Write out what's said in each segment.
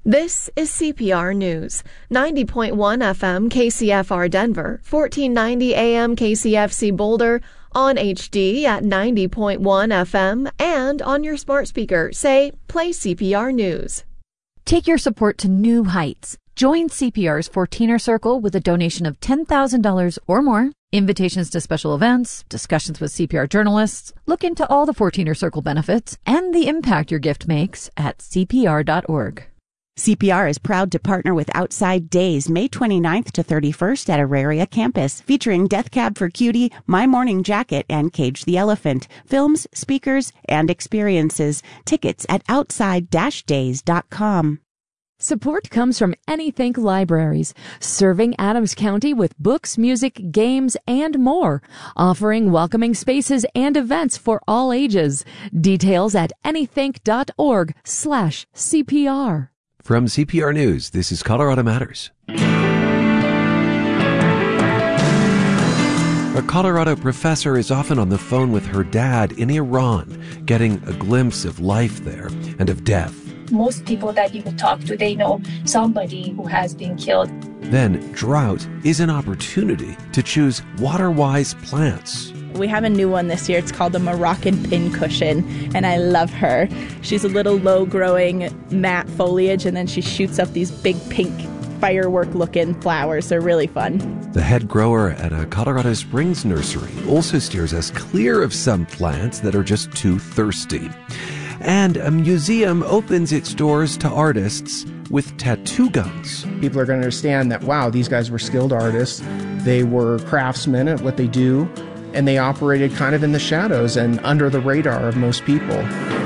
This is CPR News. 90.1 FM KCFR Denver, 1490 AM KCFC Boulder, on HD at 90.1 FM, and on your smart speaker, say, play CPR News. Take your support to new heights. Join CPR's 14er Circle with a donation of $10,000 or more, invitations to special events, discussions with CPR journalists. Look into all the 14er Circle benefits and the impact your gift makes at CPR.org. CPR is proud to partner with Outside Days May 29th to 31st at Auraria campus, featuring Death Cab for Cutie, My Morning Jacket, and Cage the Elephant. Films, speakers, and experiences. Tickets at outside-days.com. Support comes from Anythink Libraries, serving Adams County with books, music, games, and more, offering welcoming spaces and events for all ages. Details at anythink.org/CPR. From CPR News, this is Colorado Matters. A Colorado professor is often on the phone with her dad in Iran, getting a glimpse of life there and of death. Most people that you talk to, they know somebody who has been killed. Then drought is an opportunity to choose water-wise plants. We have a new one this year. It's called the Moroccan pincushion, and I love her. She's a little low-growing matte foliage, and then she shoots up these big pink firework-looking flowers. They're really fun. The head grower at a Colorado Springs nursery also steers us clear of some plants that are just too thirsty. And a museum opens its doors to artists with tattoo guns. People are going to understand that, wow, these guys were skilled artists. They were craftsmen at what they do, and they operated kind of in the shadows and under the radar of most people.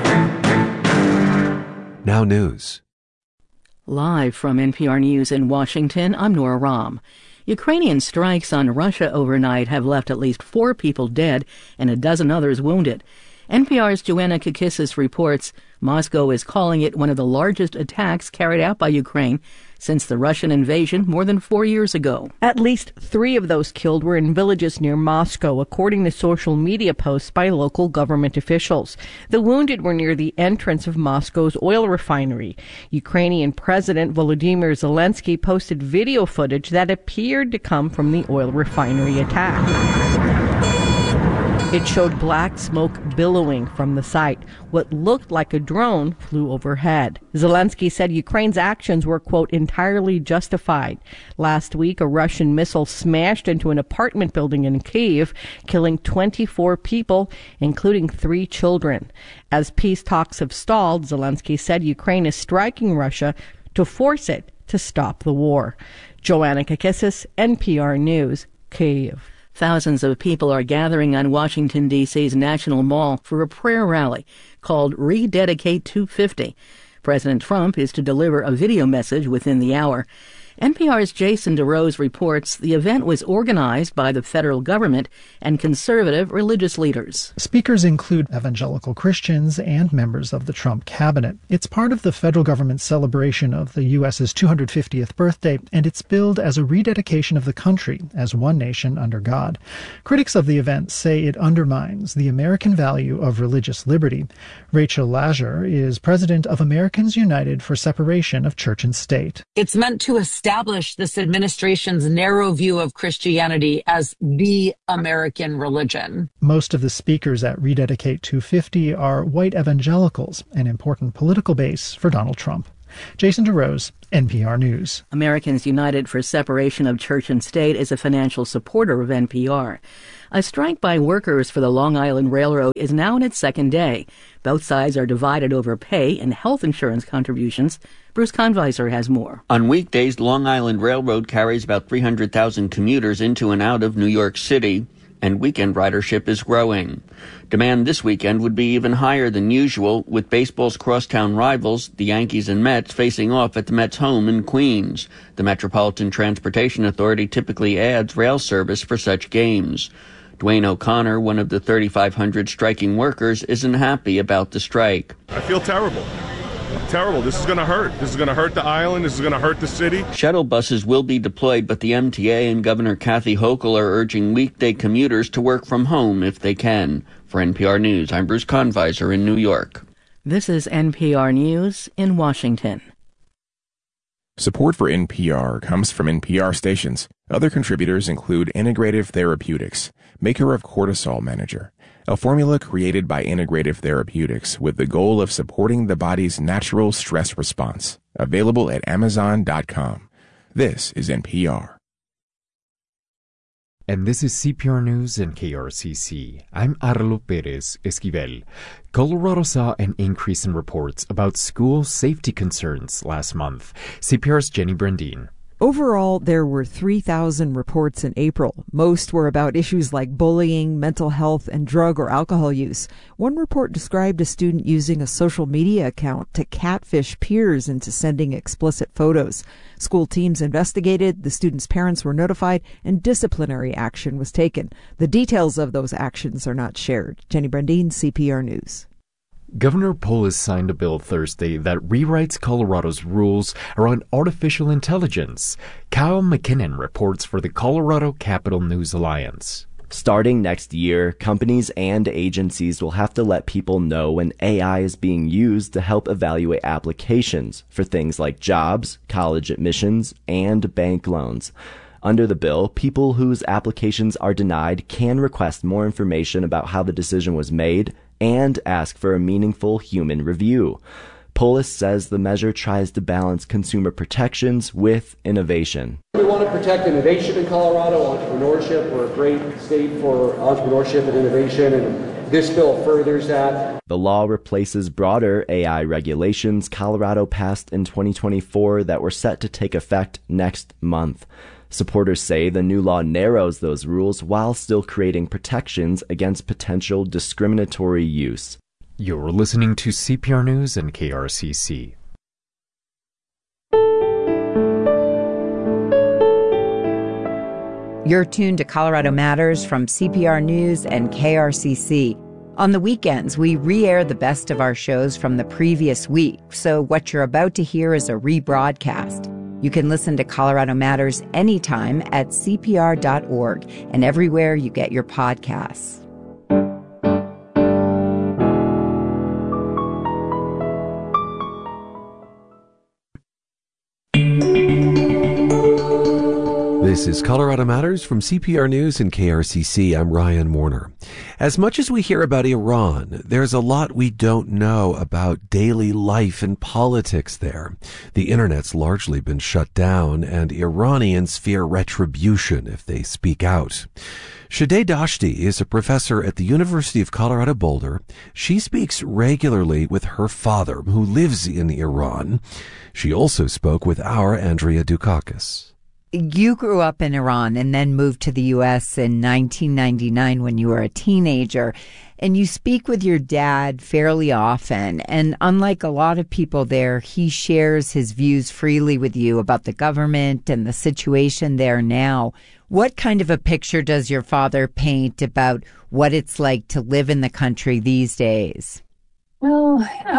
Now news. Live from NPR News in Washington, I'm Nora Rahm. Ukrainian strikes on Russia overnight have left at least 4 people dead and a dozen others wounded. NPR's Joanna Kakissis reports Moscow is calling it one of the largest attacks carried out by Ukraine since the Russian invasion more than 4 years ago. At least 3 of those killed were in villages near Moscow, according to social media posts by local government officials. The wounded were near the entrance of Moscow's oil refinery. Ukrainian President Volodymyr Zelensky posted video footage that appeared to come from the oil refinery attack. It showed black smoke billowing from the site. What looked like a drone flew overhead. Zelensky said Ukraine's actions were, quote, entirely justified. Last week, a Russian missile smashed into an apartment building in Kyiv, killing 24 people, including 3 children. As peace talks have stalled, Zelensky said Ukraine is striking Russia to force it to stop the war. Joanna Kakissis, NPR News, Kyiv. Thousands of people are gathering on Washington, D.C.'s National Mall for a prayer rally called Rededicate 250. President Trump is to deliver a video message within the hour. NPR's Jason DeRose reports the event was organized by the federal government and conservative religious leaders. Speakers include evangelical Christians and members of the Trump cabinet. It's part of the federal government's celebration of the U.S.'s 250th birthday, and it's billed as a rededication of the country as one nation under God. Critics of the event say it undermines the American value of religious liberty. Rachel Lajer is president of Americans United for Separation of Church and State. It's meant to establish this administration's narrow view of Christianity as the American religion. Most of the speakers at Rededicate 250 are white evangelicals, an important political base for Donald Trump. Jason DeRose, NPR News. Americans United for Separation of Church and State is a financial supporter of NPR. A strike by workers for the Long Island Railroad is now in its second day. Both sides are divided over pay and health insurance contributions. Bruce Conviser has more. On weekdays, Long Island Railroad carries about 300,000 commuters into and out of New York City, and weekend ridership is growing. Demand this weekend would be even higher than usual, with baseball's crosstown rivals, the Yankees and Mets, facing off at the Mets' home in Queens. The Metropolitan Transportation Authority typically adds rail service for such games. Dwayne O'Connor, one of the 3,500 striking workers, isn't happy about the strike. I feel terrible. Terrible. This is going to hurt. This is going to hurt the island. This is going to hurt the city. Shuttle buses will be deployed, but the MTA and Governor Kathy Hochul are urging weekday commuters to work from home if they can. For NPR News, I'm Bruce Conviser in New York. This is NPR News in Washington. Support for NPR comes from NPR stations. Other contributors include Integrative Therapeutics, maker of Cortisol Manager, a formula created by Integrative Therapeutics with the goal of supporting the body's natural stress response. Available at Amazon.com. This is NPR. And this is CPR News and KRCC. I'm Arlo Perez Esquivel. Colorado saw an increase in reports about school safety concerns last month. CPR's Jenny Brandine. Overall, there were 3,000 reports in April. Most were about issues like bullying, mental health, and drug or alcohol use. One report described a student using a social media account to catfish peers into sending explicit photos. School teams investigated, the students' parents were notified, and disciplinary action was taken. The details of those actions are not shared. Jenny Brandine, CPR News. Governor Polis signed a bill Thursday that rewrites Colorado's rules around artificial intelligence. Kyle McKinnon reports for the Colorado Capital News Alliance. Starting next year, companies and agencies will have to let people know when AI is being used to help evaluate applications for things like jobs, college admissions, and bank loans. Under the bill, people whose applications are denied can request more information about how the decision was made and ask for a meaningful human review. Polis says the measure tries to balance consumer protections with innovation. We want to protect innovation in Colorado, entrepreneurship. We're a great state for entrepreneurship and innovation, and this bill furthers that. The law replaces broader AI regulations Colorado passed in 2024 that were set to take effect next month. Supporters say the new law narrows those rules while still creating protections against potential discriminatory use. You're listening to CPR News and KRCC. You're tuned to Colorado Matters from CPR News and KRCC. On the weekends, we re-air the best of our shows from the previous week, so what you're about to hear is a rebroadcast. You can listen to Colorado Matters anytime at CPR.org and everywhere you get your podcasts. This is Colorado Matters from CPR News and KRCC. I'm Ryan Warner. As much as we hear about Iran, there's a lot we don't know about daily life and politics there. The internet's largely been shut down, and Iranians fear retribution if they speak out. Shadeh Dashti is a professor at the University of Colorado Boulder. She speaks regularly with her father, who lives in Iran. She also spoke with our Andrea Dukakis. You grew up in Iran and then moved to the U.S. in 1999 when you were a teenager, and you speak with your dad fairly often. And unlike a lot of people there, he shares his views freely with you about the government and the situation there now. What kind of a picture does your father paint about what it's like to live in the country these days? Well,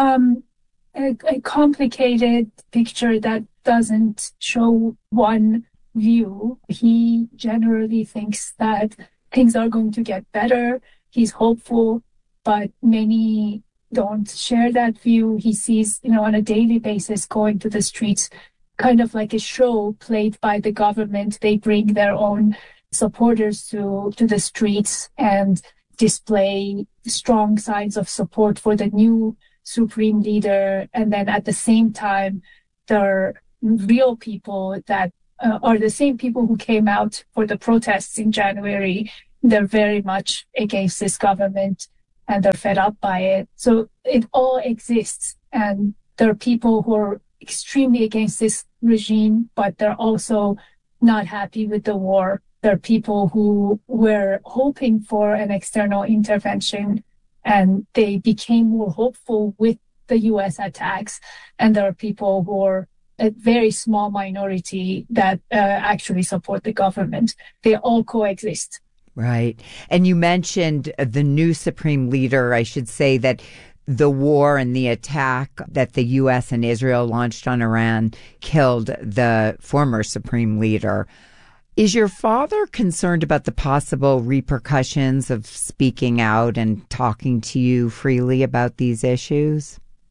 a complicated picture that doesn't show one view. He generally thinks that things are going to get better. He's hopeful, but many don't share that view. He sees, on a daily basis going to the streets, kind of like a show played by the government. They bring their own supporters to the streets and display strong signs of support for the new supreme leader. And then at the same time, there are real people that are the same people who came out for the protests in January. They're very much against this government and they're fed up by it. So it all exists. And there are people who are extremely against this regime, but they're also not happy with the war. There are people who were hoping for an external intervention and they became more hopeful with the U.S. attacks. And there are people who are a very small minority that actually support the government. They all coexist. Right. And you mentioned the new supreme leader. I should say that the war and the attack that the U.S. and Israel launched on Iran killed the former supreme leader. Is your father concerned about the possible repercussions of speaking out and talking to you freely about these issues?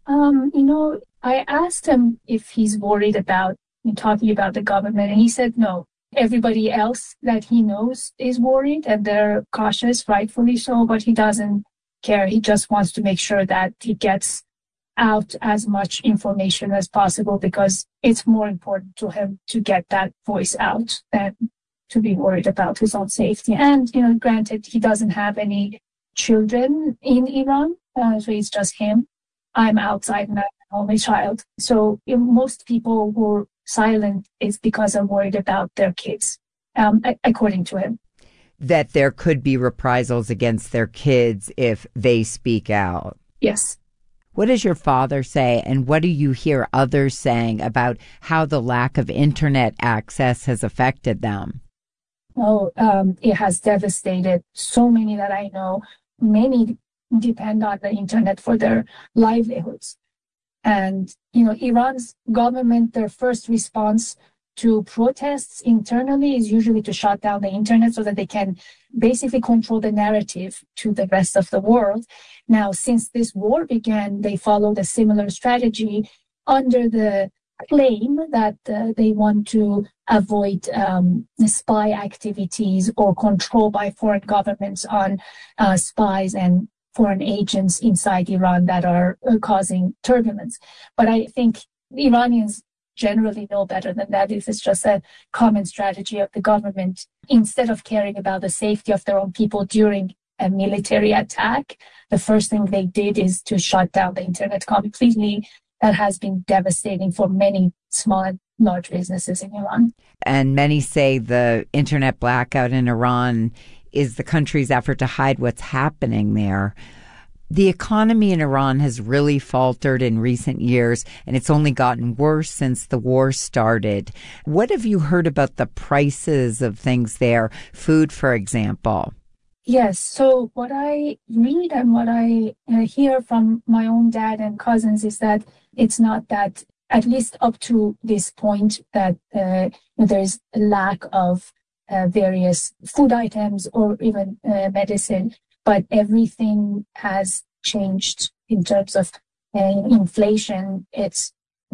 I asked him if he's worried about talking about the government, and he said no. Everybody else that he knows is worried, and they're cautious, rightfully so, but he doesn't care. He just wants to make sure that he gets out as much information as possible, because it's more important to him to get that voice out than to be worried about his own safety. And, granted, he doesn't have any children in Iran, so it's just him. I'm outside and I'm an only child. So most people who are silent is because they're worried about their kids, according to him. That there could be reprisals against their kids if they speak out. Yes. What does your father say, and what do you hear others saying about how the lack of internet access has affected them? It has devastated so many that I know. Many depend on the internet for their livelihoods. And, Iran's government, their first response to protests internally is usually to shut down the internet so that they can basically control the narrative to the rest of the world. Now, since this war began, they followed a similar strategy under the claim that they want to avoid spy activities or control by foreign governments on spies and foreign agents inside Iran that are causing turbulence. But I think the Iranians generally know better than that. If it's just a common strategy of the government, instead of caring about the safety of their own people during a military attack, the first thing they did is to shut down the internet completely. That has been devastating for many small and large businesses in Iran. And many say the internet blackout in Iran is the country's effort to hide what's happening there. The economy in Iran has really faltered in recent years, and it's only gotten worse since the war started. What have you heard about the prices of things there, food, for example? Yes, so what I read and what I hear from my own dad and cousins is that it's not that, at least up to this point, that there's a lack of various food items or even medicine, but everything has changed in terms of inflation. It's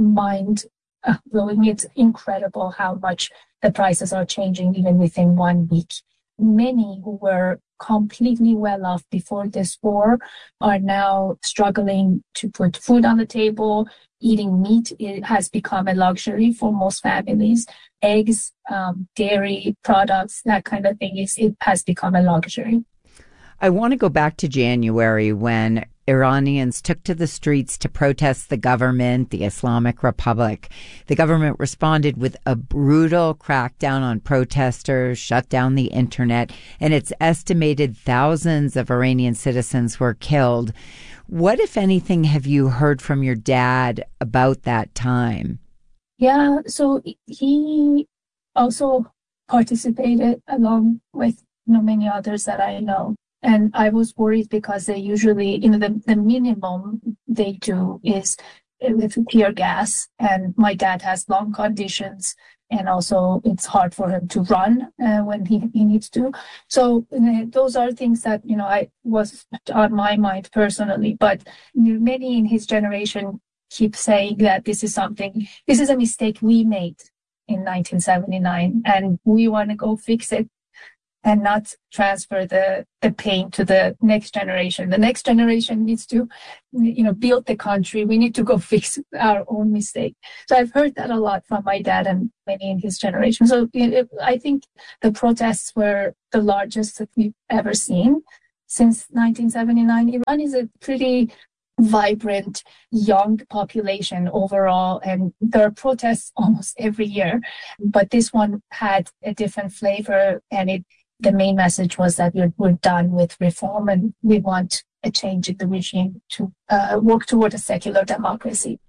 mind-blowing. It's incredible how much the prices are changing even within 1 week. Many who were completely well off before this war are now struggling to put food on the table. Eating meat, it has become a luxury for most families. Eggs, dairy products, that kind of thing, it has become a luxury. I want to go back to January when Iranians took to the streets to protest the government, the Islamic Republic. The government responded with a brutal crackdown on protesters, shut down the internet, and it's estimated thousands of Iranian citizens were killed. What, if anything, have you heard from your dad about that time? Yeah, so he also participated along with many others that I know. And I was worried because they usually, the minimum they do is with tear gas. And my dad has lung conditions, and also it's hard for him to run when he needs to. So those are things that, I was on my mind personally. But many in his generation keep saying that this is a mistake we made in 1979, and we want to go fix it and not transfer the pain to the next generation. The next generation needs to, build the country. We need to go fix our own mistake. So I've heard that a lot from my dad and many in his generation. So I think the protests were the largest that we've ever seen since 1979. Iran is a pretty vibrant, young population overall, and there are protests almost every year. But this one had a different flavor, and the main message was that we're done with reform and we want a change in the regime to work toward a secular democracy.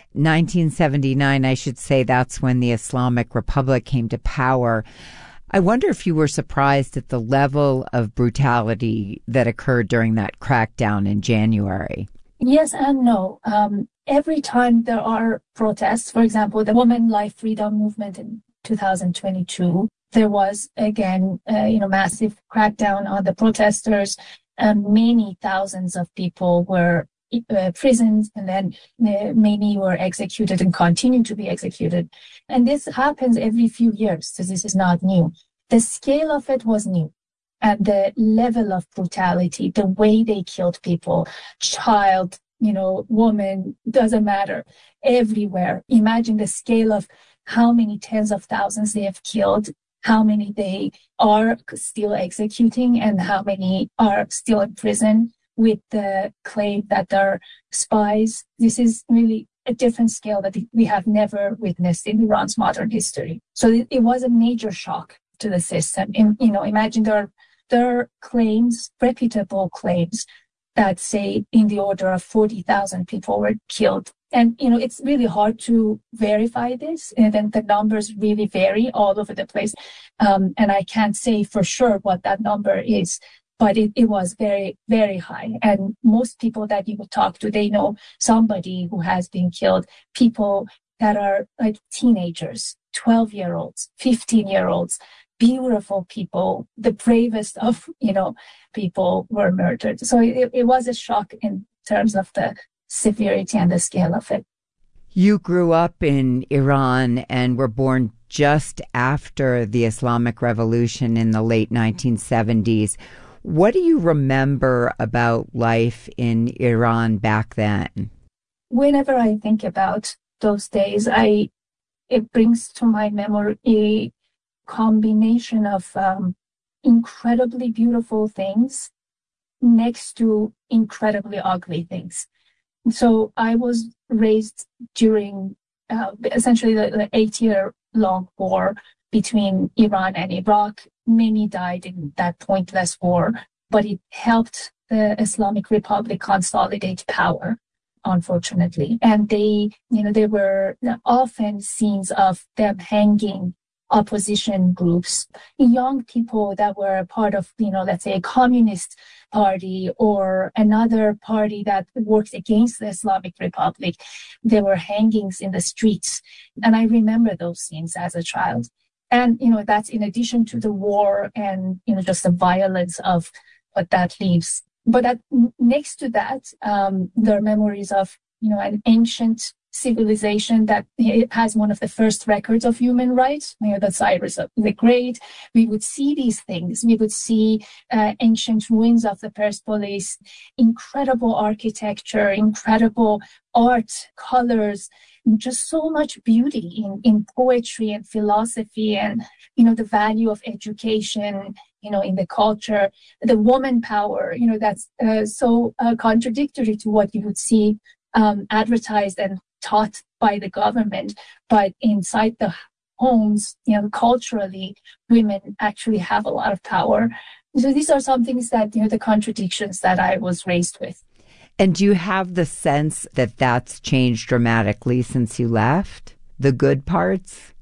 1979, I should say, that's when the Islamic Republic came to power. I wonder if you were surprised at the level of brutality that occurred during that crackdown in January. Yes and no. Every time there are protests, for example, the Women Life Freedom Movement in 2022, there was, again, massive crackdown on the protesters. Many thousands of people were prisons, and then many were executed and continue to be executed. And this happens every few years, so this is not new. The scale of it was new. And the level of brutality, the way they killed people, child, woman, doesn't matter, everywhere. Imagine the scale of how many tens of thousands they have killed, how many they are still executing, and how many are still in prison with the claim that they're spies. This is really a different scale that we have never witnessed in Iran's modern history. So it was a major shock to the system. Imagine there are claims, reputable claims, that say in the order of 40,000 people were killed. And, it's really hard to verify this. And then the numbers really vary all over the place. And I can't say for sure what that number is, but it was very, very high. And most people that you would talk to, they know somebody who has been killed, people that are like teenagers, 12-year-olds, 15-year-olds, beautiful people, the bravest of, people were murdered. So it was a shock in terms of the severity and the scale of it. You grew up in Iran and were born just after the Islamic Revolution in the late 1970s. What do you remember about life in Iran back then? Whenever I think about those days, it brings to my memory a combination of incredibly beautiful things next to incredibly ugly things. So I was raised during essentially the 8-year-long war between Iran and Iraq. Many died in that pointless war, but it helped the Islamic Republic consolidate power, unfortunately. And there were often scenes of them hanging opposition groups, young people that were part of, let's say a communist party or another party that worked against the Islamic Republic. There were hangings in the streets. And I remember those scenes as a child. And, that's in addition to the war and, just the violence of what that leaves. But next to that, there are memories of, an ancient civilization that it has one of the first records of human rights, the Cyrus the Great. We would see these things. We would see ancient ruins of the Persepolis, incredible architecture, incredible art, colors, just so much beauty in poetry and philosophy and, the value of education, in the culture, the woman power, that's so contradictory to what you would see advertised and taught by the government, but inside the homes, culturally, women actually have a lot of power. So these are some things that, the contradictions that I was raised with. And do you have the sense that that's changed dramatically since you left? The good parts?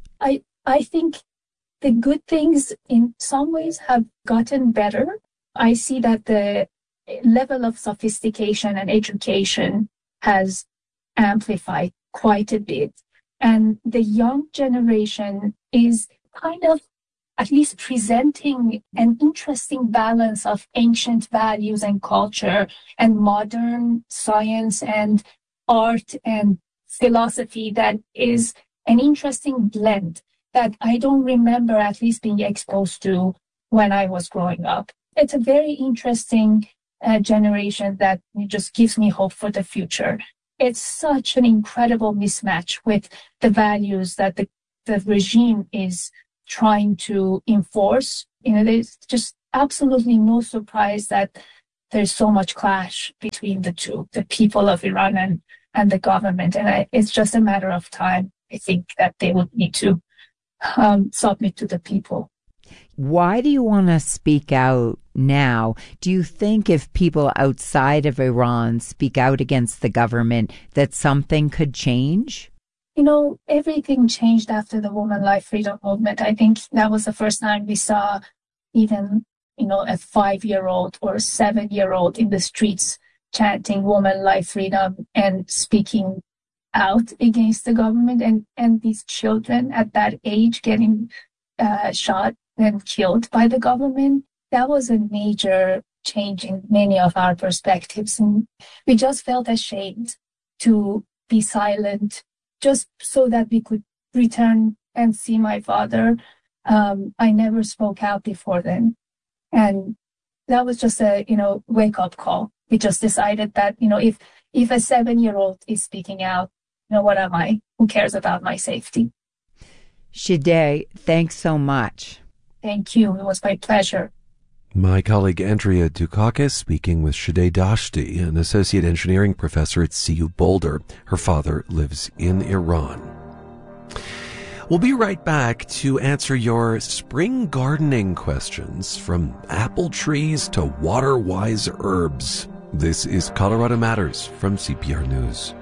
I think the good things in some ways have gotten better. I see that the level of sophistication and education has amplified quite a bit. And the young generation is kind of at least presenting an interesting balance of ancient values and culture and modern science and art and philosophy that is an interesting blend that I don't remember at least being exposed to when I was growing up. It's a very interesting generation that just gives me hope for the future. It's such an incredible mismatch with the values that the regime is trying to enforce. There's just absolutely no surprise that there's so much clash between the two, the people of Iran and the government. And it's just a matter of time, I think, that they would need to submit to the people. Why do you want to speak out now? Do you think if people outside of Iran speak out against the government that something could change? Everything changed after the Women Life Freedom Movement. I think that was the first time we saw even, a 5-year-old or a 7-year-old in the streets chanting Women Life Freedom and speaking out against the government, and these children at that age getting shot and killed by the government. That was a major changing many of our perspectives. And we just felt ashamed to be silent just so that we could return and see my father. I never spoke out before then. And that was just a, wake-up call. We just decided that, if a 7-year-old is speaking out, what am I? Who cares about my safety? Shideh, thanks so much. Thank you. It was my pleasure. My colleague Andrea Dukakis speaking with Shideh Dashti, an associate engineering professor at CU Boulder. Her father lives in Iran. We'll be right back to answer your spring gardening questions, from apple trees to water-wise herbs. This is Colorado Matters from CPR News.